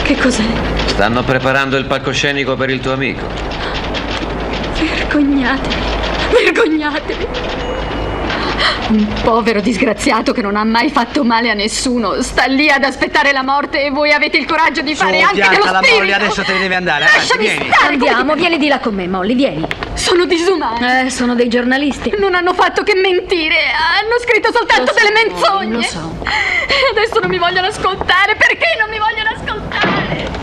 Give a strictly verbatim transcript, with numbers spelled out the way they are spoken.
Che cos'è? Stanno preparando il palcoscenico per il tuo amico. Vergognatevi, vergognatevi. Un povero disgraziato che non ha mai fatto male a nessuno sta lì ad aspettare la morte e voi avete il coraggio di fare Su, anche dello piantala, spirito. Molly, adesso te ne devi andare. Lasciami Avanti, vieni. stare. Andiamo, vieni di là con me, Molly, vieni. Sono disumani. Eh, sono dei giornalisti. Non hanno fatto che mentire, hanno scritto soltanto Lo so, delle menzogne. lo so. E adesso non mi vogliono ascoltare. Perché non mi vogliono ascoltare?